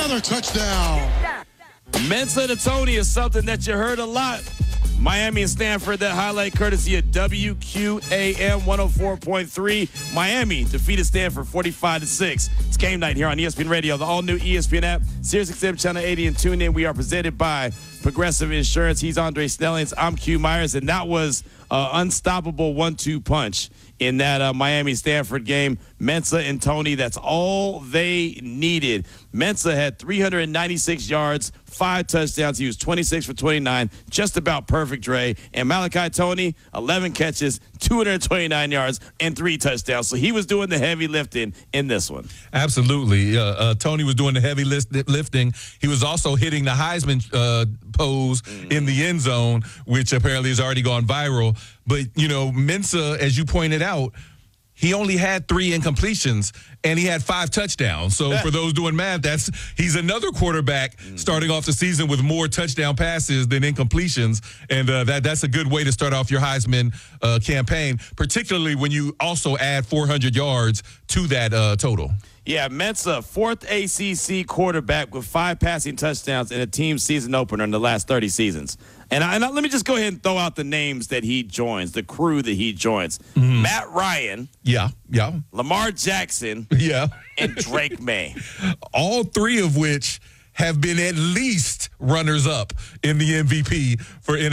Another touchdown. Mensa to Tony is something that you heard a lot. Miami and Stanford, that highlight courtesy of WQAM 104.3. Miami defeated Stanford 45-6. It's game night here on ESPN Radio, the all-new ESPN app, SiriusXM Channel 80, and tune in. We are presented by Progressive Insurance. He's Andre Snellings. I'm Q Myers, and that was an unstoppable 1-2 punch in that Miami-Stanford game. Mensa and Tony, that's all they needed. Mensa had 396 yards, 5 touchdowns. He was 26 for 29, just about perfect, Dre. And Malachi Tony, 11 catches, 229 yards, and 3 touchdowns. So he was doing the heavy lifting in this one. Absolutely. Tony was doing the heavy lifting. He was also hitting the Heisman pose in the end zone, which apparently has already gone viral. But, Mensa, as you pointed out, he only had 3 incompletions, and he had 5 touchdowns. So for those doing math, he's another quarterback starting off the season with more touchdown passes than incompletions, and that's a good way to start off your Heisman campaign, particularly when you also add 400 yards to that total. Yeah, Mensa, 4th ACC quarterback with 5 passing touchdowns in a team season opener in the last 30 seasons. And let me just go ahead and throw out the names that he joins, the crew that he joins. Matt Ryan. Yeah. Lamar Jackson. Yeah. And Drake May. All 3 of which have been at least runners-up in the MVP for the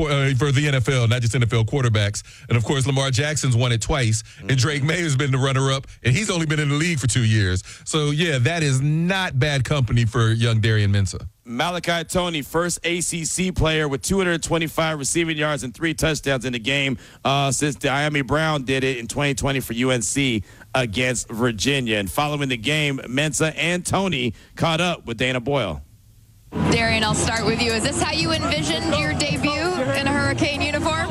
NFL, not just NFL quarterbacks. And, of course, Lamar Jackson's won it twice, and Drake May has been the runner-up, and he's only been in the league for 2 years. So, yeah, that is not bad company for young Darian Mensa. Malachi Tony, first ACC player with 225 receiving yards and 3 touchdowns in the game since Diami Brown did it in 2020 for UNC against Virginia. And following the game, Mensa and Tony caught up with Dana Boyle. Darian, I'll start with you. Is this how you envisioned your debut in a Hurricane uniform?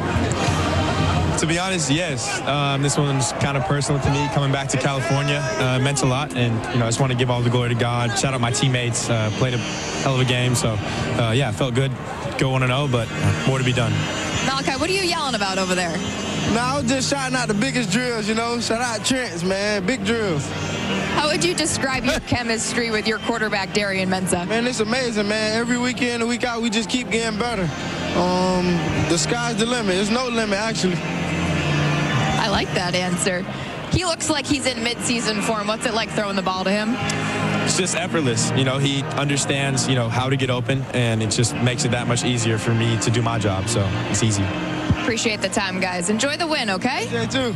To be honest, yes. This one's kind of personal to me. Coming back to California meant a lot, and I just want to give all the glory to God. Shout out my teammates. Played a hell of a game, so yeah, felt good. Go 1-0, but more to be done. Malachi, what are you yelling about over there? No, I was just shouting out the biggest drills, Shout out Trent's, man. Big drills. How would you describe your chemistry with your quarterback, Darian Mensa? Man, it's amazing, man. Every week in and week out, we just keep getting better. The sky's the limit. There's no limit, actually. I like that answer. He looks like he's in mid-season form. What's it like throwing the ball to him? It's just effortless. He understands, how to get open, and it just makes it that much easier for me to do my job. So it's easy. Appreciate the time, guys. Enjoy the win, okay? Yeah, too.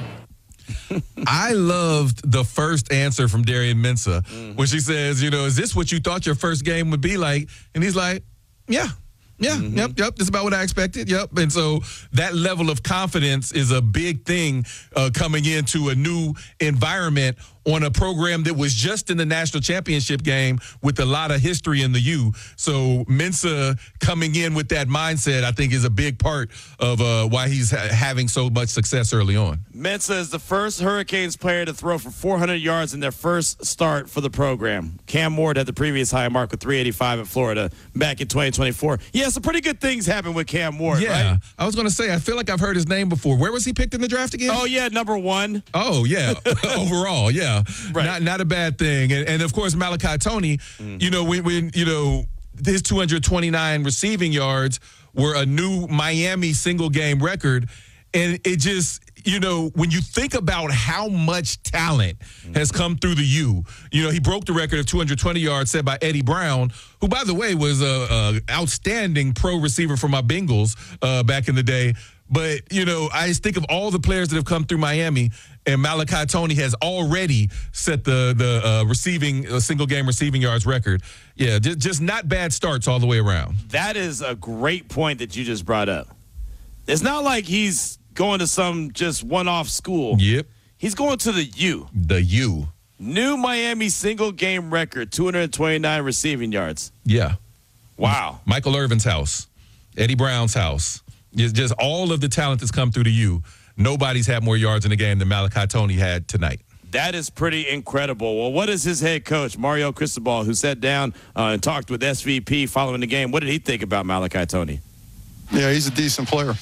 I loved the first answer from Darian Mensa when she says, is this what you thought your first game would be like? And he's like, yeah. Yeah, yep. That's about what I expected. Yep. And so that level of confidence is a big thing coming into a new environment on a program that was just in the national championship game with a lot of history in the U. So Mensa coming in with that mindset, I think, is a big part of why he's having so much success early on. Mensa is the first Hurricanes player to throw for 400 yards in their first start for the program. Cam Ward had the previous high mark with 385 at Florida back in 2024. Yeah, some pretty good things happened with Cam Ward, yeah, right? I was going to say, I feel like I've heard his name before. Where was he picked in the draft again? Oh, yeah, number 1. Oh, yeah, overall, yeah. Right. Not a bad thing. And of course, Malachi Tony, when his 229 receiving yards were a new Miami single game record. And it just, when you think about how much talent has come through the U, he broke the record of 220 yards set by Eddie Brown, who, by the way, was a outstanding pro receiver for my Bengals back in the day. But, I just think of all the players that have come through Miami, and Malachi Tony has already set the receiving single game receiving yards record. Yeah, just not bad starts all the way around. That is a great point that you just brought up. It's not like he's going to some just one-off school. Yep. He's going to the U. The U. New Miami single game record, 229 receiving yards. Yeah. Wow. Michael Irvin's house, Eddie Brown's house. Just all of the talent that's come through the U. Nobody's had more yards in the game than Malachi Tony had tonight. That is pretty incredible. Well, what is his head coach, Mario Cristobal, who sat down and talked with SVP following the game? What did he think about Malachi Tony? Yeah, he's a decent player.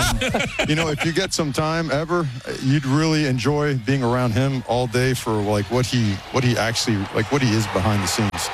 If you get some time ever, you'd really enjoy being around him all day for what he is behind the scenes.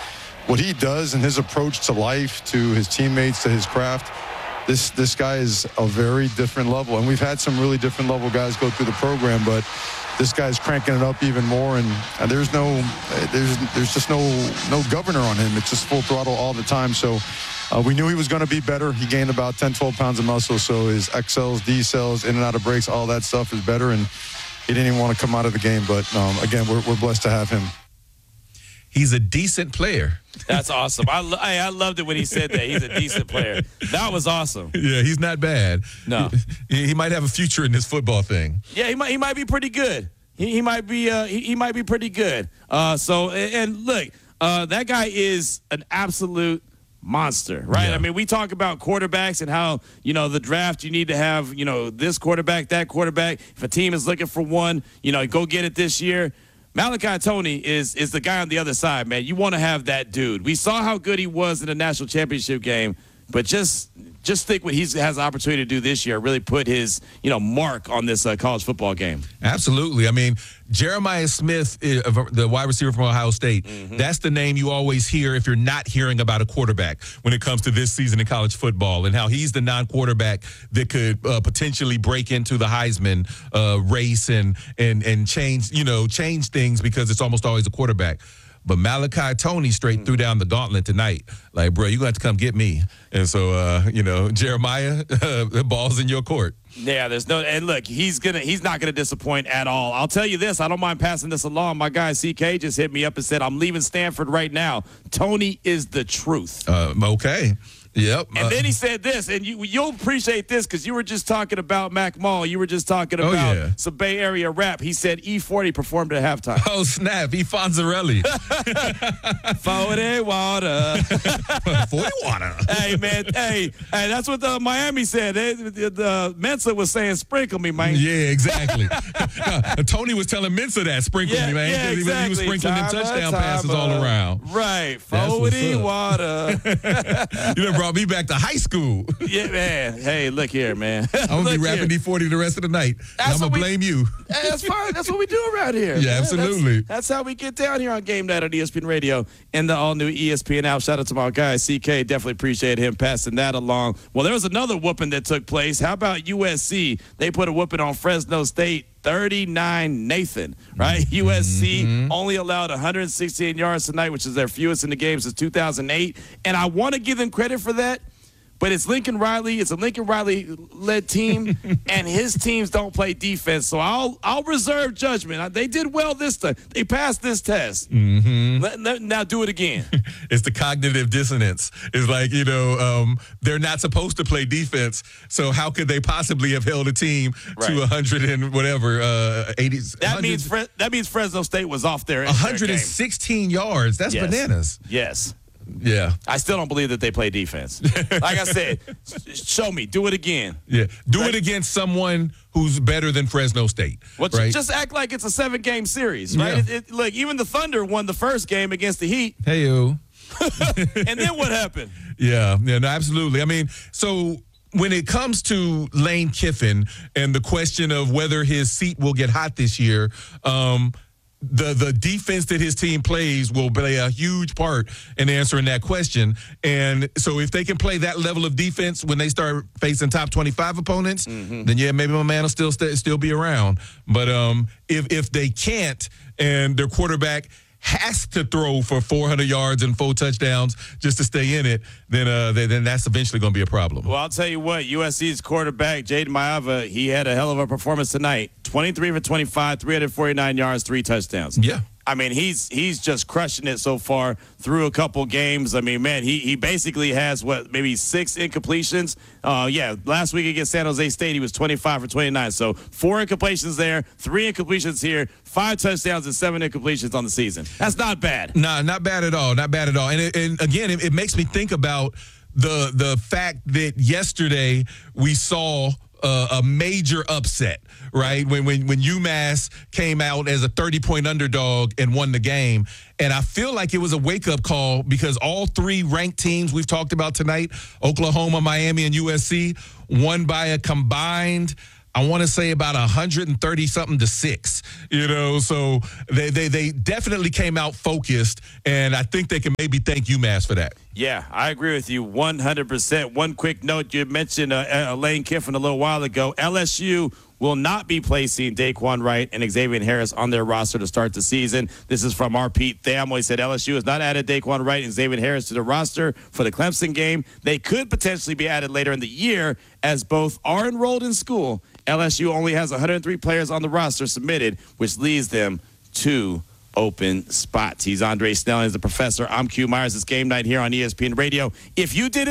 what he does and his approach to life, to his teammates, to his craft, this guy is a very different level. And we've had some really different level guys go through the program, but this guy's cranking it up even more. And there's just no governor on him. It's just full throttle all the time. So we knew he was going to be better. He gained about 10, 12 pounds of muscle. So his XLs, D cells, in and out of breaks, all that stuff is better. And he didn't even want to come out of the game. But again, we're blessed to have him. He's a decent player. That's awesome. I loved it when he said that. He's a decent player. That was awesome. Yeah, he's not bad. No. He might have a future in this football thing. Yeah, he might be pretty good. He might be pretty good. And look, that guy is an absolute monster, right? Yeah. I mean, we talk about quarterbacks and how, the draft, you need to have, this quarterback, that quarterback. If a team is looking for one, go get it this year. Malachi Tony is the guy on the other side, man. You want to have that dude. We saw how good he was in the national championship game, but just think what he has the opportunity to do this year, really put his, mark on this college football game. Absolutely. I mean, Jeremiah Smith, the wide receiver from Ohio State, that's the name you always hear if you're not hearing about a quarterback when it comes to this season in college football, and how he's the non-quarterback that could potentially break into the Heisman race and change things, because it's almost always a quarterback. But Malachi Tony straight threw down the gauntlet tonight. Like, bro, you're going to have to come get me. And so, Jeremiah, the ball's in your court. Yeah, and look, he's not gonna disappoint at all. I'll tell you this, I don't mind passing this along. My guy CK just hit me up and said, I'm leaving Stanford right now. Tony is the truth. Okay. Yep. And then he said this, and you'll appreciate this because you were just talking about Mac Mall. You were just talking about some Bay Area rap. He said E40 performed at halftime. Oh, snap. E. Fonzarelli. 40 water. 40 water. Hey, man. Hey, that's what the Miami said. The Mensa was saying, sprinkle me, man. Yeah, exactly. Tony was telling Mensa that, sprinkle me, man. Yeah, exactly. He was sprinkling them touchdown passes all around. Right. 40 water. You done brought me back to high school. Yeah, man. Hey, look here, man. I'm going to be rapping E40 the rest of the night. And I'm going to blame you. That's fine. That's what we do around here. Yeah, man. absolutely. That's how we get down here on Game Night on ESPN Radio and the all-new ESPN app. Shout out to my guy, CK. Definitely appreciate him passing that along. Well, there was another whooping that took place. How about USC? They put a whooping on Fresno State. 39-0, right? USC only allowed 116 yards tonight, which is their fewest in the game since 2008. And I want to give them credit for that, but it's Lincoln Riley. It's a Lincoln Riley-led team, and his teams don't play defense. So I'll reserve judgment. They did well this time. They passed this test. Now do it again. It's the cognitive dissonance. It's like, they're not supposed to play defense, so how could they possibly have held a team to 100 and whatever, 80? That means Fresno State was off there. 116 yards. That's bananas. Yes. Yeah. I still don't believe that they play defense. Like I said, show me. Do it again. Yeah. Do it against someone who's better than Fresno State. Well, right? Just act like it's a 7-game series, right? Yeah. Look, even the Thunder won the first game against the Heat. Hey-o. And then what happened? Yeah, no, absolutely. I mean, so when it comes to Lane Kiffin and the question of whether his seat will get hot this year, the defense that his team plays will play a huge part in answering that question. And so if they can play that level of defense when they start facing top 25 opponents, then yeah, maybe my man will still be around. But if they can't, and their quarterback has to throw for 400 yards and 4 touchdowns just to stay in it, then that's eventually going to be a problem. Well, I'll tell you what, USC's quarterback, Jaden Maiava, he had a hell of a performance tonight. 23 for 25, 349 yards, 3 touchdowns. Yeah. I mean, he's just crushing it so far through a couple games. I mean, man, he basically has, maybe 6 incompletions? Last week against San Jose State, he was 25 for 29. So 4 incompletions there, 3 incompletions here, 5 touchdowns and 7 incompletions on the season. That's not bad. Nah, not bad at all. Not bad at all. And again, it makes me think about the fact that yesterday we saw a major upset, right? When UMass came out as a 30-point underdog and won the game. And I feel like it was a wake-up call because all 3 ranked teams we've talked about tonight, Oklahoma, Miami, and USC, won by a combined, I want to say about 130 something to 6. So they definitely came out focused, and I think they can maybe thank UMass for that. Yeah, I agree with you 100%. One quick note, you mentioned Lane Kiffin a little while ago. LSU will not be placing Daquan Wright and Xavier Harris on their roster to start the season. This is from our Pete Thamel. He said LSU has not added Daquan Wright and Xavier Harris to the roster for the Clemson game. They could potentially be added later in the year as both are enrolled in school. LSU only has 103 players on the roster submitted, which leaves them 2 open spots. He's Andre Snelling, is the professor. I'm Q Myers. It's game night here on ESPN Radio. If you didn't